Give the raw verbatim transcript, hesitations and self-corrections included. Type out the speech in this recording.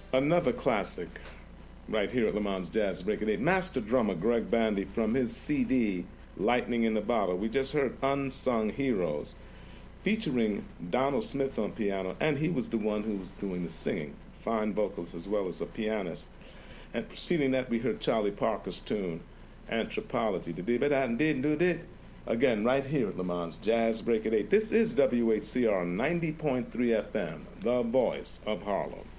Another classic right here at Le Mans Jazz Break at eight. Master drummer Greg Bandy from his C D, Lightning in the Bottle. We just heard Unsung Heroes, featuring Donald Smith on piano, and he was the one who was doing the singing. Fine vocals as well as a pianist. And preceding that, we heard Charlie Parker's tune, Anthropology. Again, right here at Le Mans Jazz Break at eight. This is W H C R ninety point three F M, the voice of Harlem.